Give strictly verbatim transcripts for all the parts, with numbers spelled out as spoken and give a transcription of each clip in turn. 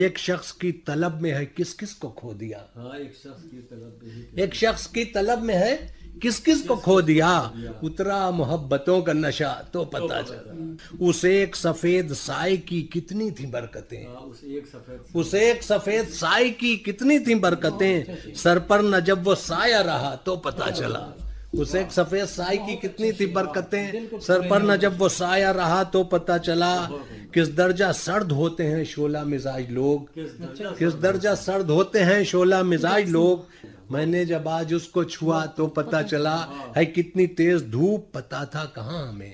एक शख्स की तलब में है, किस किस को खो दिया। हाँ, एक शख्स की तलब में है, एक शख्स की तलब में है, किस किस को खो दिया। उतरा मोहब्बतों का नशा तो पता चला। उस एक सफेद साए की कितनी थी बरकतें। उस एक सफेद उस एक सफेद साए की कितनी थी बरकतें। सर पर न जब वो साया रहा तो पता चला। उस एक सफेद साए की कितनी थी बरकतें। सर पर न जब वो साया रहा तो पता चला। किस दर्जा सर्द होते हैं शोला मिजाज लोग। किस दर्जा सर्द होते हैं शोला मिजाज लोग। मैंने जब आज उसको छुआ तो पता चला। है कितनी तेज धूप पता था कहाँ हमें।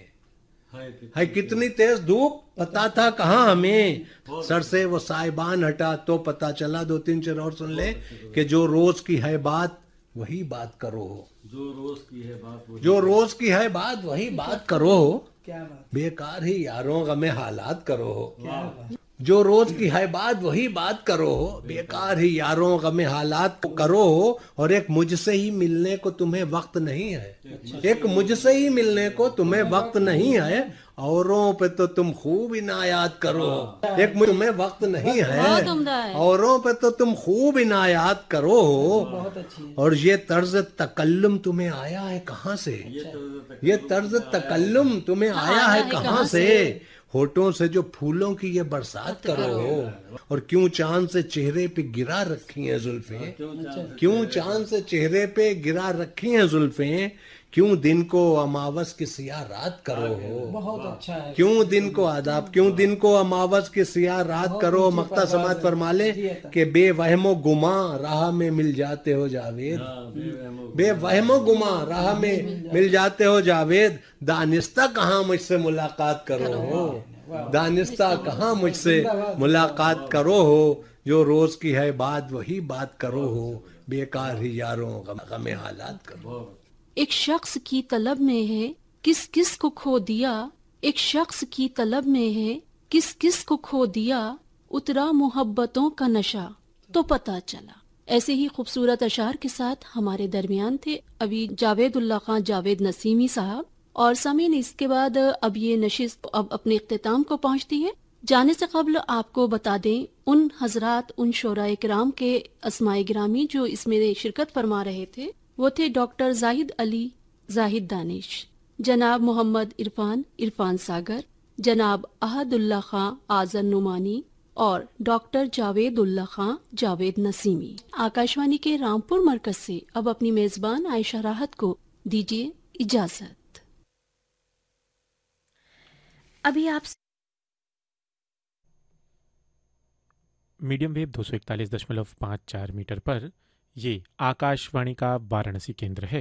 है कितनी तेज धूप पता था कहाँ हमें। सर से वो साइबान हटा तो पता चला। दो तीन चार और सुन ले कि जो रोज की है बात वही बात करो। जो रोज की है बात वही जो रोज की है बात वही बात करो। क्या बात। बेकार ही यारों गमे हालात करो। जो रोज की है बात वही बात करो। बेकार ही यारों गमे हालात करो। और एक मुझसे ही मिलने को तुम्हें वक्त नहीं है। एक मुझसे ही मिलने को तुम्हें वक्त नहीं है। औरों पे तो तुम खूब इनायात करो। एक तुम्हें वक्त नहीं है, औरों पे तो तुम खूब इनायात करो। और ये तर्ज तकल्लुम तुम्हें आया है कहाँ से। ये तर्ज तकल्लुम तुम्हें आया है कहाँ से। होठों से जो फूलों की ये बरसात करो। और क्यों चांद से चेहरे पे गिरा रखी हैं जुल्फें। क्यों चांद से चेहरे पे गिरा रखी हैं जुल्फें। क्यों दिन को अमावस की सियाह रात करो। बहुत अच्छा है। क्यों दिन को आदाब, क्यों दिन को अमावस की सियाह रात करो। मक्ता समाज फरमा ले कि बेवहमो गुमा राह में मिल जाते हो जावेद। बेवहमो गुमा राह में मिल जाते हो जावेद। दानिस्ता कहाँ मुझसे मुलाकात करो हो। दानिस्ता कहाँ मुझसे मुलाकात करो हो। जो रोज की है बात वही बात करो हो। बेकार ही यारों गमे हालात करो। एक शख्स की तलब में है, किस किस को खो दिया। एक शख्स की तलब में है, किस किस को खो दिया। उतरा मोहब्बतों का नशा तो पता चला। ऐसे ही खूबसूरत अशार के साथ हमारे दरमियान थे अभी जावेदुल्लाह खान जावेद नसीमी साहब। और समीन इसके बाद अब ये नशिस्त अब अपने इख्तिताम को पहुंचती है। जाने से कबल आपको बता दें उन हजरात, उन शोराए किराम के अस्माए गिरामी जो इसमें शिरकत फरमा रहे थे वो थे डॉक्टर जाहिद अली जाहिद दानिश, जनाब मोहम्मद इरफान इरफान सागर, जनाब अहदुल्ला खां आजन नुमानी और डॉक्टर जावेदुल्ला खां जावेद नसीमी। आकाशवाणी के रामपुर मरकज से अब अपनी मेजबान आयशा राहत को दीजिए इजाजत। अभी आप मीडियम वेव दो सौ इकतालीस दशमलव पाँच चार मीटर पर ये आकाशवाणी का वाराणसी केंद्र है।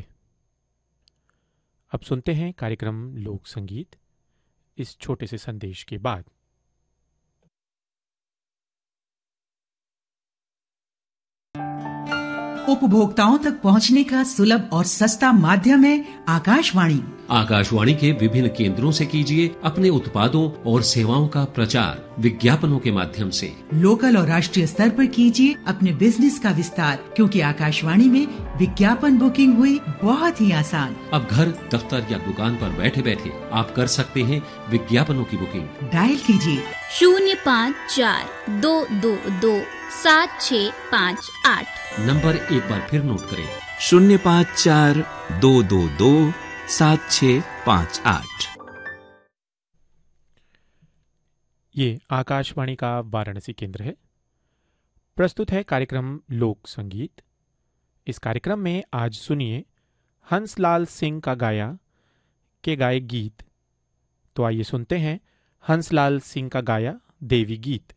अब सुनते हैं कार्यक्रम लोक संगीत इस छोटे से संदेश के बाद। उपभोक्ताओं तक पहुंचने का सुलभ और सस्ता माध्यम है आकाशवाणी। आकाशवाणी के विभिन्न केंद्रों से कीजिए अपने उत्पादों और सेवाओं का प्रचार विज्ञापनों के माध्यम से। लोकल और राष्ट्रीय स्तर पर कीजिए अपने बिजनेस का विस्तार, क्योंकि आकाशवाणी में विज्ञापन बुकिंग हुई बहुत ही आसान। अब घर, दफ्तर या दुकान पर बैठे बैठे आप कर सकते हैं विज्ञापनों की बुकिंग। डायल कीजिए शून्य पाँच चार दो दो दो सात छः पाँच आठ। नंबर एक बार फिर नोट करें, शून्य पाँच चार दो दो दो सात छः पाँच आठ। ये आकाशवाणी का वाराणसी केंद्र है। प्रस्तुत है कार्यक्रम लोक संगीत। इस कार्यक्रम में आज सुनिए हंसलाल सिंह का गाया के गाए गीत। तो आइए सुनते हैं हंसलाल सिंह का गाया देवी गीत।